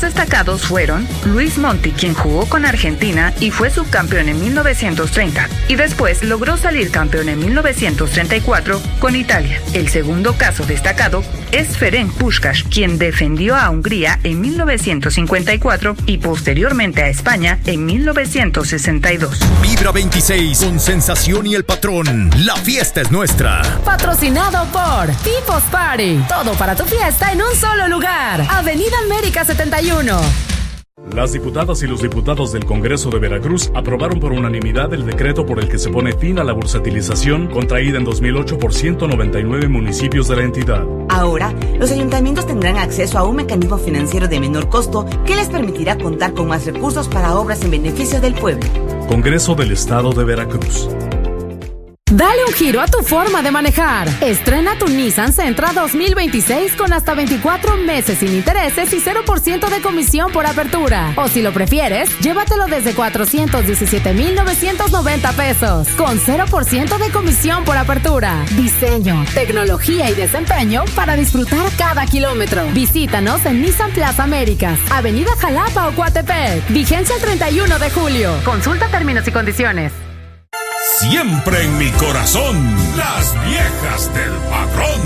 más destacados fueron Luis Monti, quien jugó con Argentina y fue subcampeón en 1930, y después logró salir campeón en 1934 con Italia. El segundo caso destacado es Ferenc Puskás, quien defendió a Hungría en 1954 y posteriormente a España en 1962. Vibra 26, con Sensación y El Patrón. La fiesta es nuestra. Patrocinado por People's Party. Todo para tu fiesta en un solo lugar. Avenida América 71. Las diputadas y los diputados del Congreso de Veracruz aprobaron por unanimidad el decreto por el que se pone fin a la bursatilización contraída en 2008 por 199 municipios de la entidad. Ahora, los ayuntamientos tendrán acceso a un mecanismo financiero de menor costo que les permitirá contar con más recursos para obras en beneficio del pueblo. Congreso del Estado de Veracruz. Dale un giro a tu forma de manejar. Estrena tu Nissan Sentra 2026 con hasta 24 meses sin intereses y 0% de comisión por apertura. O si lo prefieres, llévatelo desde 417,990 pesos con 0% de comisión por apertura. Diseño, tecnología y desempeño para disfrutar cada kilómetro. Visítanos en Nissan Plaza Américas, Avenida Jalapa o Coatepec. Vigencia el 31 de julio. Consulta términos y condiciones. Siempre en mi corazón, las viejas del patrón.